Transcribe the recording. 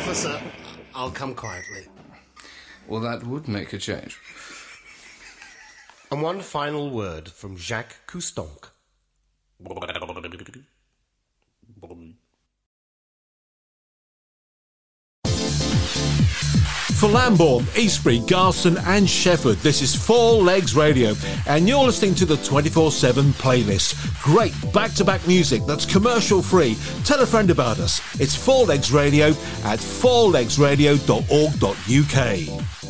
Officer, I'll come quietly. Well, that would make a change. And one final word from Jacques Cousteau. For Lambourne, Eastbury, Garston and Shefford, this is Four Legs Radio, and you're listening to the 24/7 playlist. Great back-to-back music that's commercial-free. Tell a friend about us. It's Four Legs Radio at fourlegsradio.org.uk.